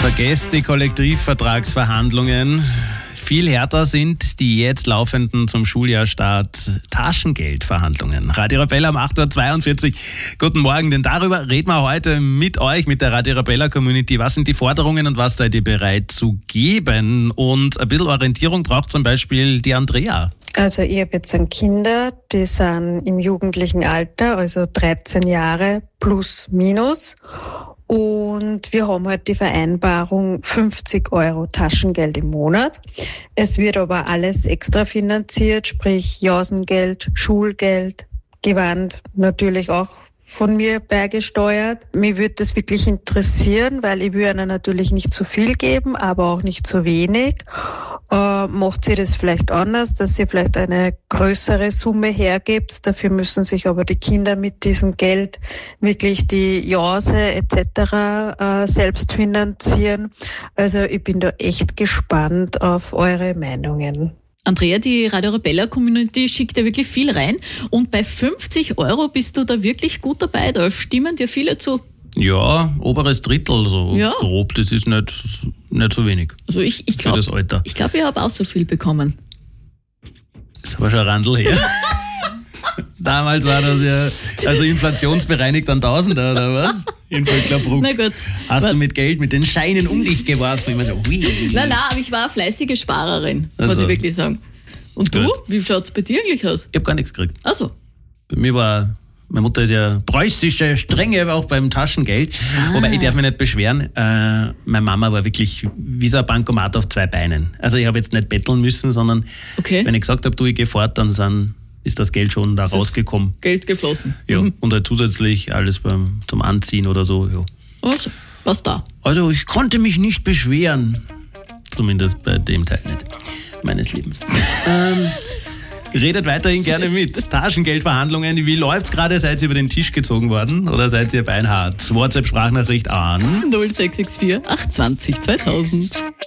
Vergesst die Kollektivvertragsverhandlungen. Viel härter sind die jetzt laufenden zum Schuljahrstart Taschengeldverhandlungen. Radio Arabella um 8.42 Uhr. Guten Morgen, denn darüber reden wir heute mit euch, mit der Radio Arabella Community. Was sind die Forderungen und was seid ihr bereit zu geben? Und ein bisschen Orientierung braucht zum Beispiel die Andrea. Also ich habe jetzt Kinder, die sind im jugendlichen Alter, also 13 Jahre plus minus. Und wir haben halt die Vereinbarung 50 € Taschengeld im Monat. Es wird aber alles extra finanziert, sprich Jausengeld, Schulgeld, Gewand natürlich auch von mir beigesteuert. Mich würde das wirklich interessieren, weil ich will ihnen natürlich nicht zu viel geben, aber auch nicht zu wenig. Macht sie das vielleicht anders, dass sie vielleicht eine größere Summe hergibt. Dafür müssen sich aber die Kinder mit diesem Geld wirklich die Jause etc. Selbst finanzieren. Also ich bin da echt gespannt auf eure Meinungen. Andrea, die Radio Arabella Community schickt ja wirklich viel rein und bei 50 € bist du da wirklich gut dabei, da stimmen dir viele zu. Ja, oberes Drittel, so ja. Grob, das ist nicht so wenig. Also ich glaube, ich habe auch so viel bekommen. Das ist aber schon ein Randl her. Damals war das ja, also inflationsbereinigt an Tausender, oder was? In Völklerbruck. Na gut. Hast du mit Geld, mit den Scheinen um dich geworfen? Immer so, hui. Nein, aber ich war eine fleißige Sparerin, muss ich wirklich sagen. Und gut. Du? Wie schaut es bei dir eigentlich aus? Ich habe gar nichts gekriegt. Ach so. Bei mir meine Mutter ist ja preußische Strenge, auch beim Taschengeld. Wobei ich darf mich nicht beschweren. Meine Mama war wirklich wie so ein Bankomat auf 2 Beinen. Also ich habe jetzt nicht betteln müssen, sondern wenn ich gesagt habe, ich gehe fort, dann ist das Geld schon da rausgekommen. Geld geflossen. Ja, und halt zusätzlich alles zum Anziehen oder so. Ja. Also, was da? Also ich konnte mich nicht beschweren. Zumindest bei dem Teil nicht meines Lebens. Redet weiterhin gerne mit. Taschengeldverhandlungen, wie läuft's gerade? Seid ihr über den Tisch gezogen worden oder seid ihr beinhart? WhatsApp-Sprachnachricht an 0664 820 2000.